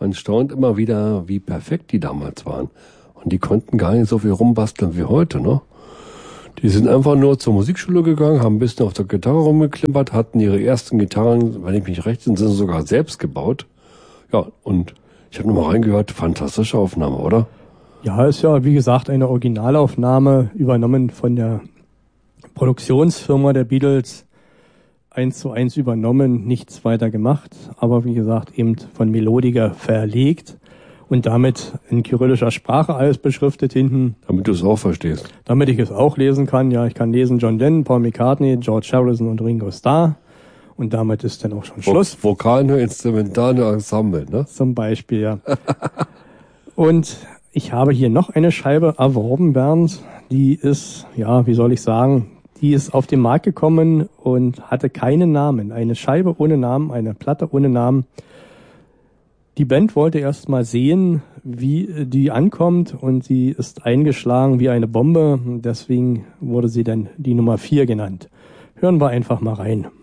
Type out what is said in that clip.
man staunt immer wieder, wie perfekt die damals waren. Und die konnten gar nicht so viel rumbasteln wie heute, ne? Die sind einfach nur zur Musikschule gegangen, haben ein bisschen auf der Gitarre rumgeklimpert, hatten ihre ersten Gitarren, wenn ich mich recht sind sogar selbst gebaut. Ja, und ich habe nochmal reingehört, fantastische Aufnahme, oder? Ja, ist ja, wie gesagt, eine Originalaufnahme, übernommen von der Produktionsfirma der Beatles, 1:1 übernommen, nichts weiter gemacht, aber wie gesagt, eben von Melodica verlegt und damit in kyrillischer Sprache alles beschriftet hinten. Damit du es auch verstehst. Damit ich es auch lesen kann, ja, ich kann lesen John Lennon, Paul McCartney, George Harrison und Ringo Starr. Und damit ist dann auch schon Schluss. Vokal, nur Instrumental, nur Ensemble, ne? Zum Beispiel, ja. Und ich habe hier noch eine Scheibe erworben, Bernd. Die ist, ja, wie soll ich sagen, die ist auf den Markt gekommen und hatte keinen Namen. Eine Scheibe ohne Namen, eine Platte ohne Namen. Die Band wollte erst mal sehen, wie die ankommt, und sie ist eingeschlagen wie eine Bombe. Deswegen wurde sie dann die Nummer 4 genannt. Hören wir einfach mal rein.